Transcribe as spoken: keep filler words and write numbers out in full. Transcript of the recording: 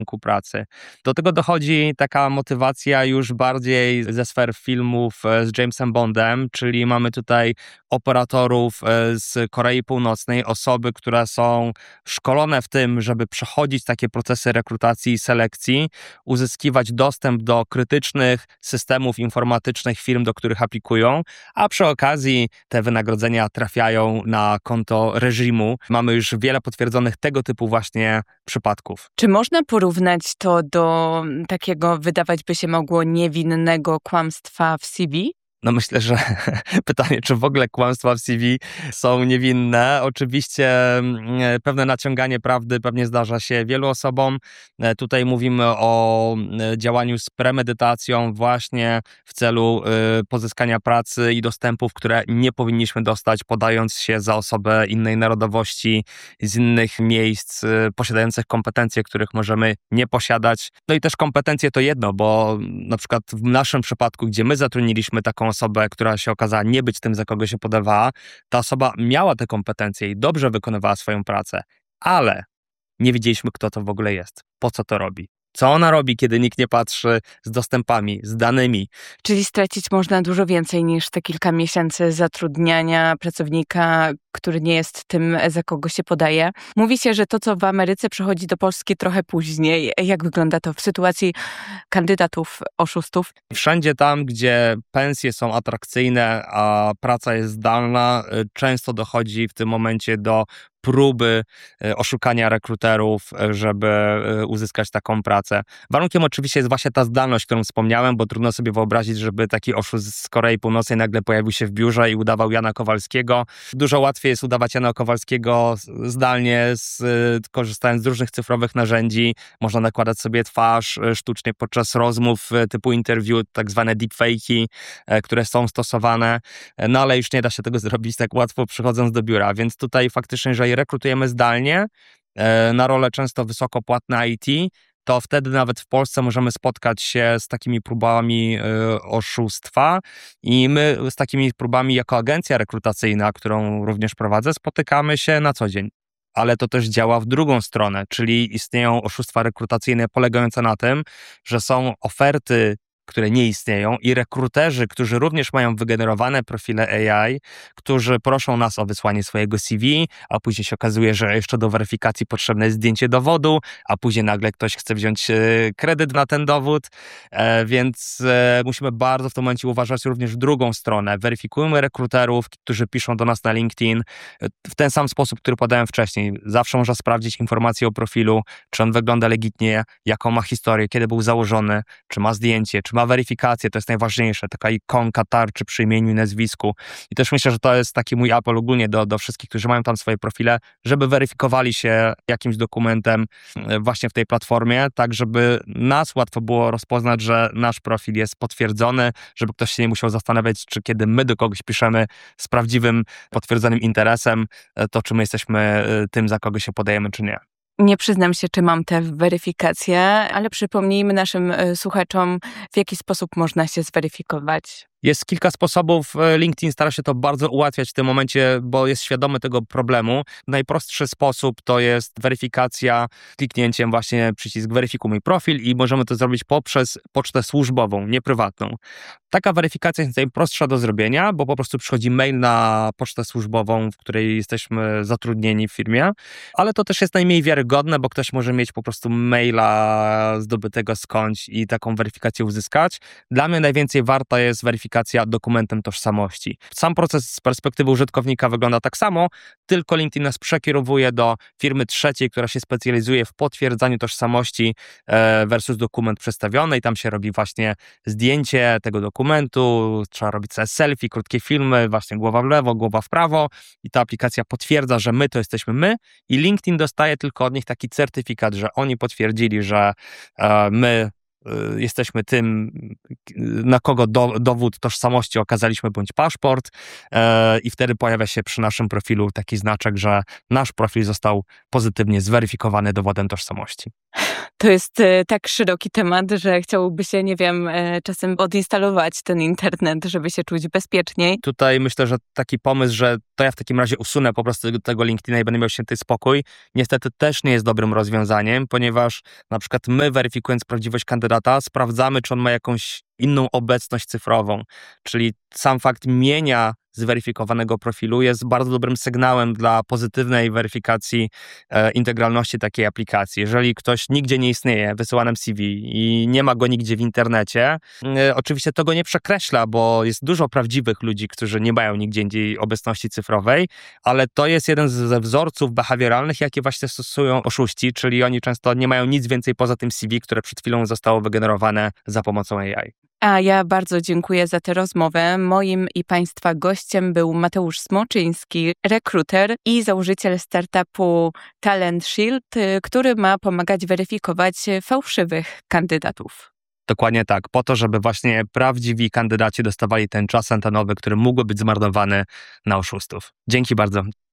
rynku pracy. Do tego dochodzi taka motywacja już bardziej ze sfer filmów z Jamesem Bondem, czyli mamy tutaj operatorów z Korei Północnej, osoby, które są szkolone w tym, żeby przechodzić takie procesy rekrutacji i selekcji, uzyskiwać dostęp do krytycznych systemów informatycznych firm, do których aplikują, a przy okazji te wynagrodzenia trafiają na konto reżimu. Mamy już wiele potwierdzonych tego typu właśnie przypadków. Czy można porównać to do takiego, wydawać by się mogło, niewinnego kłamstwa w C V? No myślę, że pytanie, czy w ogóle kłamstwa w C V są niewinne. Oczywiście pewne naciąganie prawdy pewnie zdarza się wielu osobom. Tutaj mówimy o działaniu z premedytacją właśnie w celu pozyskania pracy i dostępów, które nie powinniśmy dostać, podając się za osobę innej narodowości, z innych miejsc, posiadających kompetencje, których możemy nie posiadać. No i też kompetencje to jedno, bo na przykład w naszym przypadku, gdzie my zatrudniliśmy taką osobę, która się okazała nie być tym, za kogo się podawała, ta osoba miała te kompetencje i dobrze wykonywała swoją pracę, ale nie wiedzieliśmy, kto to w ogóle jest, po co to robi. Co ona robi, kiedy nikt nie patrzy z dostępami, z danymi. Czyli stracić można dużo więcej niż te kilka miesięcy zatrudniania pracownika, który nie jest tym, za kogo się podaje. Mówi się, że to, co w Ameryce przychodzi do Polski trochę później. Jak wygląda to w sytuacji kandydatów oszustów? Wszędzie tam, gdzie pensje są atrakcyjne, a praca jest zdalna, często dochodzi w tym momencie do próby oszukania rekruterów, żeby uzyskać taką pracę. Warunkiem oczywiście jest właśnie ta zdalność, którą wspomniałem, bo trudno sobie wyobrazić, żeby taki oszust z Korei Północnej nagle pojawił się w biurze i udawał Jana Kowalskiego. Dużo łatwiej jest udawać Jana Kowalskiego zdalnie, z, korzystając z różnych cyfrowych narzędzi. Można nakładać sobie twarz sztucznie podczas rozmów typu interview, tak zwane deepfake'i, które są stosowane, no ale już nie da się tego zrobić tak łatwo przychodząc do biura, więc tutaj faktycznie, jeżeli rekrutujemy zdalnie na role często wysoko płatne I T, to wtedy nawet w Polsce możemy spotkać się z takimi próbami y, oszustwa i my z takimi próbami jako agencja rekrutacyjna, którą również prowadzę, spotykamy się na co dzień. Ale to też działa w drugą stronę, czyli istnieją oszustwa rekrutacyjne polegające na tym, że są oferty, które nie istnieją i rekruterzy, którzy również mają wygenerowane profile A I, którzy proszą nas o wysłanie swojego C V, a później się okazuje, że jeszcze do weryfikacji potrzebne jest zdjęcie dowodu, a później nagle ktoś chce wziąć kredyt na ten dowód, e, więc e, musimy bardzo w tym momencie uważać również w drugą stronę. Weryfikujemy rekruterów, którzy piszą do nas na LinkedIn w ten sam sposób, który podałem wcześniej. Zawsze można sprawdzić informacje o profilu, czy on wygląda legitnie, jaką ma historię, kiedy był założony, czy ma zdjęcie, czy ma weryfikację, to jest najważniejsze, taka ikonka tarczy przy imieniu i nazwisku. I też myślę, że to jest taki mój apel ogólnie do, do wszystkich, którzy mają tam swoje profile, żeby weryfikowali się jakimś dokumentem właśnie w tej platformie, tak żeby nas łatwo było rozpoznać, że nasz profil jest potwierdzony, żeby ktoś się nie musiał zastanawiać, czy kiedy my do kogoś piszemy z prawdziwym, potwierdzonym interesem, to czy my jesteśmy tym, za kogo się podajemy, czy nie. Nie przyznam się, czy mam tę weryfikację, ale przypomnijmy naszym słuchaczom, w jaki sposób można się zweryfikować. Jest kilka sposobów. LinkedIn stara się to bardzo ułatwiać w tym momencie, bo jest świadomy tego problemu. Najprostszy sposób to jest weryfikacja kliknięciem właśnie przycisk weryfikuj mój profil i możemy to zrobić poprzez pocztę służbową, nie prywatną. Taka weryfikacja jest najprostsza do zrobienia, bo po prostu przychodzi mail na pocztę służbową, w której jesteśmy zatrudnieni w firmie, ale to też jest najmniej wiarygodne, bo ktoś może mieć po prostu maila zdobytego skądś i taką weryfikację uzyskać. Dla mnie najwięcej warta jest weryfikacja dokumentem tożsamości. Sam proces z perspektywy użytkownika wygląda tak samo, tylko LinkedIn nas przekierowuje do firmy trzeciej, która się specjalizuje w potwierdzaniu tożsamości versus dokument przedstawiony i tam się robi właśnie zdjęcie tego dokumentu, trzeba robić sobie selfie, krótkie filmy, właśnie głowa w lewo, głowa w prawo i ta aplikacja potwierdza, że my to jesteśmy my i LinkedIn dostaje tylko od nich taki certyfikat, że oni potwierdzili, że my jesteśmy tym, na kogo do, dowód tożsamości okazaliśmy, bądź paszport e, i wtedy pojawia się przy naszym profilu taki znaczek, że nasz profil został pozytywnie zweryfikowany dowodem tożsamości. To jest e, tak szeroki temat, że chciałoby się, nie wiem, e, czasem odinstalować ten internet, żeby się czuć bezpieczniej. Tutaj myślę, że taki pomysł, że to ja w takim razie usunę po prostu tego LinkedIna i będę miał święty spokój, niestety też nie jest dobrym rozwiązaniem, ponieważ na przykład my, weryfikując prawdziwość kandydata, sprawdzamy, czy on ma jakąś inną obecność cyfrową, czyli sam fakt mienia zweryfikowanego profilu jest bardzo dobrym sygnałem dla pozytywnej weryfikacji e, integralności takiej aplikacji. Jeżeli ktoś nigdzie nie istnieje, wysyłanym C V i nie ma go nigdzie w internecie, e, oczywiście to go nie przekreśla, bo jest dużo prawdziwych ludzi, którzy nie mają nigdzie indziej obecności cyfrowej, ale to jest jeden ze wzorców behawioralnych, jakie właśnie stosują oszuści, czyli oni często nie mają nic więcej poza tym C V, które przed chwilą zostało wygenerowane za pomocą A I. A ja bardzo dziękuję za tę rozmowę. Moim i Państwa gościem był Mateusz Smoczyński, rekruter i założyciel startupu Talent Shield, który ma pomagać weryfikować fałszywych kandydatów. Dokładnie tak, po to, żeby właśnie prawdziwi kandydaci dostawali ten czas antenowy, który mógłby być zmarnowany na oszustów. Dzięki bardzo.